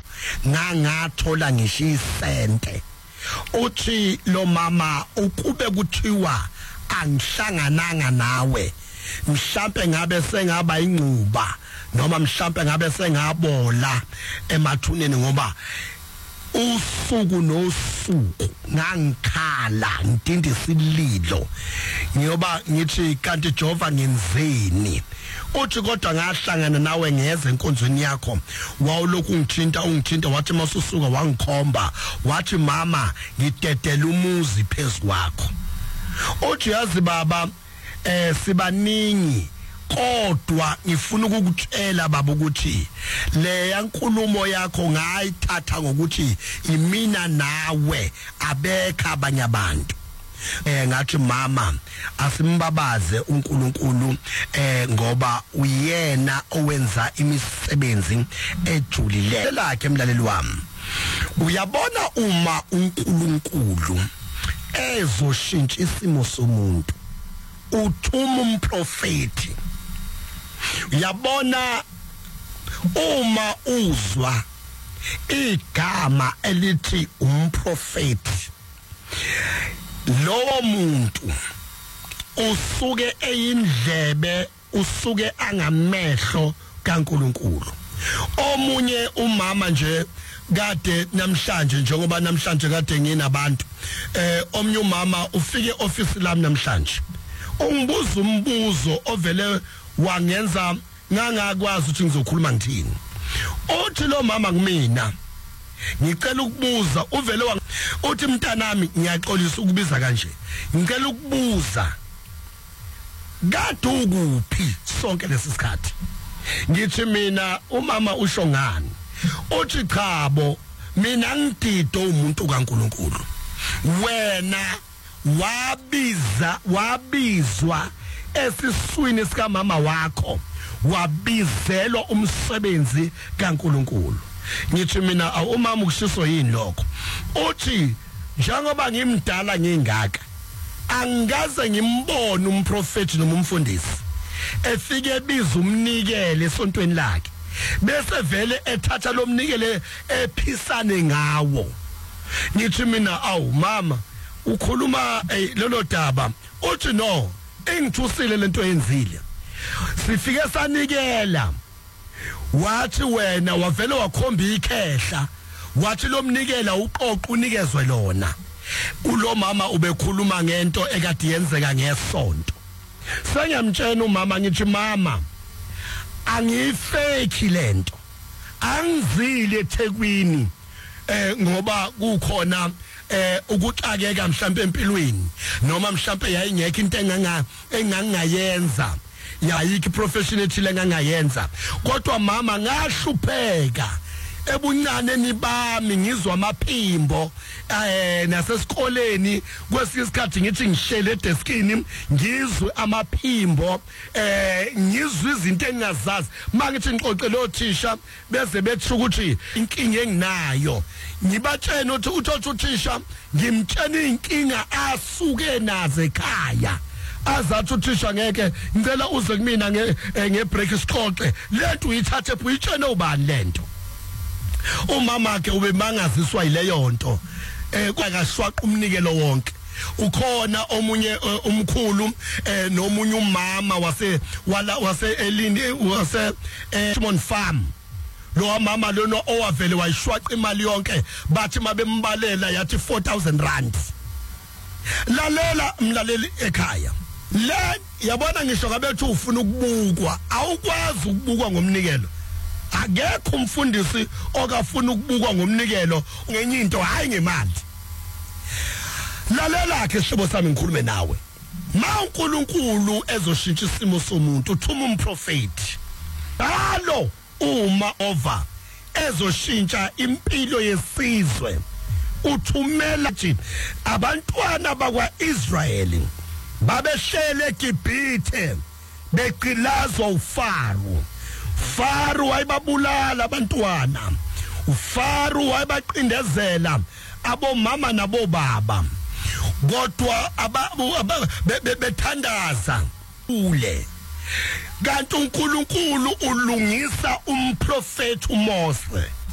ngangathola ngisho isente uthi lo mama ukube kuthiwa angihlangananga nawe mhlambe ngabe sengaba ingcuba noma mhlambe ngabe sengabola emathuneni ngoba usuku nosuku ngangikhala ngidinda isililo ngiyoba ngithi kanti Jehova ngenzeni uthi kodwa ngahlangana nawe ngeze enkonzweni yakho wawulokhu ungithinta wathi masusuka wangikhomba wathi mama ngidedela umuzi phezulu kwakho uthi yazi baba sibaningi kodwa ngifuna ukukutshela baba ukuthi le yankulumo yakho ngayithatha ngokuthi imina nawe abekho abanye abantu ngathi mama asimbabaze uNkulunkulu ngoba uyena owenza imisebenzi ejulile lakhe emlaleli wami uyabona uma uNkulunkulu ezoshintsha isimo somuntu uthuma umprofeti uyabona uma uzwa igama elithi umprofeti lowo muntu usuke eyindlebe usuke angamehlo kaNkulunkulu omunye umama nje kade namhlanje njengoba namhlanje kade nginabantu omnye umama ufike office lami namhlanje ungibuza umbuzo ovele wangenza ngangakwazi ukuthi ngizokhuluma ngithini uthi lo mama kumina ngicela ukubuza uvele uthi mntanami ngiyaxolisa ukubiza kanje ngicela ukubuza kade ukuphi sonke lesisikhathi ngithi mina umama usho ngani uthi chabo mina ngidido umuntu kaNkulunkulu wena wabizwa esiswini sika mama wakho wabizelwa umsebenzi kaNkulunkulu ngithi mina umama ukushiso yini lokho uthi njengoba ngimdala ngingaka angaze ngimbone umprofeti noma umfundisi efike ebiza umnikele esontweni lakhe bese vele ethatha lo mnikele ephisane ngawo ngithi mina mama ukhuluma lelo daba uthi no engithusile lento yenzile sifike sanikela wathi wena wavele wakhomba ikhehla wathi lo mnikela uqoqa unikezwe lona ulo mama ubekhuluma ngento ekade yenzeka ngesonto sengiyamtshela umama ngithi mama angifake lento angizile eThekwini ngoba kukhona ukuxakeka mhlambe empilweni noma mhlambe yayingekho into engangayenza yayikho professionality lengangayenza kodwa mama ngahlupheka ebuncaneni bami ngizwa amaphimbo nasesikoleni kwesisikhathi ngithi ngihlele edeskini ngizwe amaphimbo ngizwe izinto engingazazi mangithi ngixoxele othisha beze bethu ukuthi inkinga enginayo ngibatshena ukuthi uthisha ngimtshena inkinga asuke nazo ekhaya azathi uthisha ngeke ngicela uze kumina ngebreak sixoxe lento uyithathe uyitshene ubani lento umama ke ubemangaziswa yileyo nto kwakashwaqa umnikelo wonke ukhona omunye umkhulu nomunye umama wase Elindi wase Timon Farm lo mama lona owavele wayishwaqa imali yonke bathi mabembalela yathi 4000 rand lalela mlaleli ekhaya le yabona ngisho kabethu ufuna ukubukwa awukwazi ukubukwa ngomnikelo akekho umfundisi okafuna ukubukwa ngomnikelo ngenye into hayi ngemali lalela ke sihlobo sami ngikhulume nawe ma uNkulunkulu ezoshintsha isimo somuntu uthuma umprofeti halo uma over ezoshintsha impilo yesizwe uthumela nje abantwana bakwaIsrayeli babehlele eGibhithe beqilazwa uFaro wayebabulala abantwana uFaro wayebaqindezela abomama nabobaba kodwa bethandaza ule kanti uNkulunkulu ulungisa umprofeti uMose